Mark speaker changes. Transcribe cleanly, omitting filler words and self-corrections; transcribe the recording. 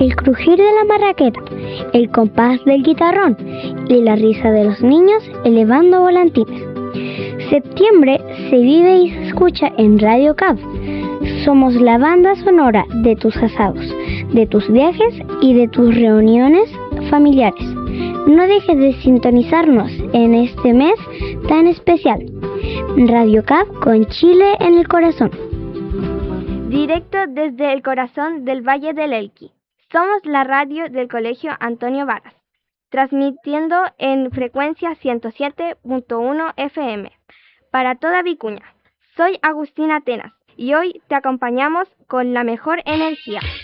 Speaker 1: el crujir de la marraqueta, el compás del guitarrón y la risa de los niños elevando volantines. Septiembre se vive y se escucha en Radio CAV. Somos la banda sonora de tus asados, de tus viajes y de tus reuniones familiares. No dejes de sintonizarnos en este mes tan especial. Radio CAV con Chile en el corazón.
Speaker 2: Directo desde el corazón del Valle del Elqui. Somos la radio del Colegio Antonio Varas, transmitiendo en frecuencia 107.1 FM para toda Vicuña. Soy Agustina Atenas y hoy te acompañamos con la mejor energía.